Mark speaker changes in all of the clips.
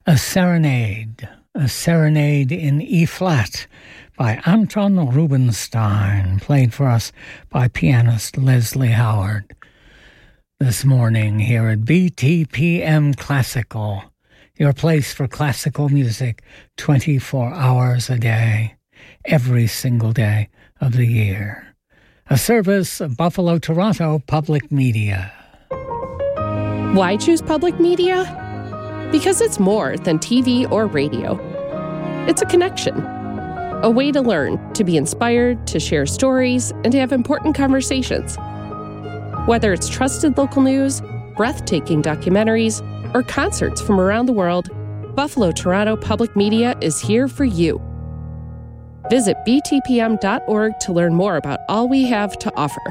Speaker 1: A Serenade in E-flat by Anton Rubinstein, played for us by pianist Leslie Howard. This morning here at BTPM Classical, your place for classical music 24 hours a day, every single day of the year. A service of Buffalo Toronto Public Media.
Speaker 2: Why choose public media? Because it's more than TV or radio. It's a connection, a way to learn, to be inspired, to share stories, and to have important conversations. Whether it's trusted local news, breathtaking documentaries, or concerts from around the world, Buffalo Toronto Public Media is here for you. Visit btpm.org to learn more about all we have to offer.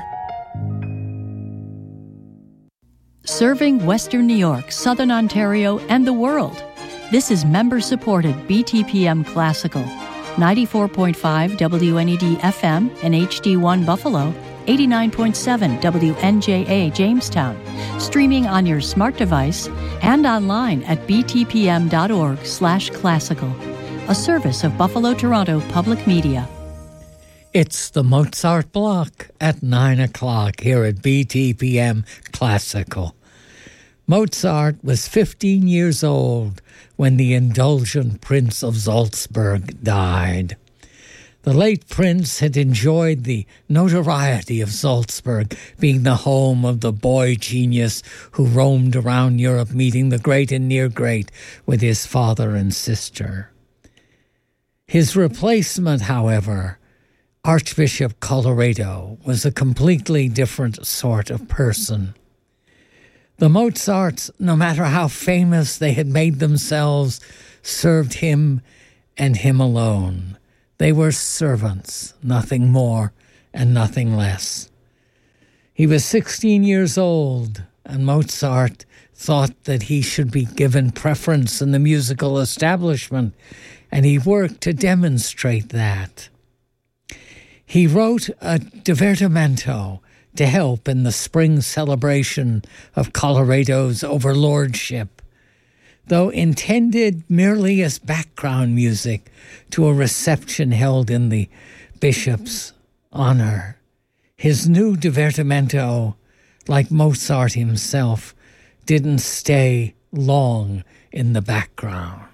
Speaker 3: Serving Western New York, Southern Ontario, and the world. This is member-supported BTPM Classical, 94.5 WNED FM and HD1 Buffalo, 89.7 WNJA Jamestown, streaming on your smart device and online at btpm.org/classical, a service of Buffalo Toronto Public Media.
Speaker 1: It's the Mozart Block at 9 o'clock here at BTPM Classical. Mozart was 15 years old when the indulgent Prince of Salzburg died. The late prince had enjoyed the notoriety of Salzburg, being the home of the boy genius who roamed around Europe meeting the great and near great with his father and sister. His replacement, however, Archbishop Colloredo, was a completely different sort of person. The Mozarts, no matter how famous they had made themselves, served him and him alone. They were servants, nothing more and nothing less. He was 16 years old, and Mozart thought that he should be given preference in the musical establishment, and he worked to demonstrate that. He wrote a divertimento to help in the spring celebration of Colloredo's overlordship, though intended merely as background music to a reception held in the bishop's honor. His new divertimento, like Mozart himself, didn't stay long in the background.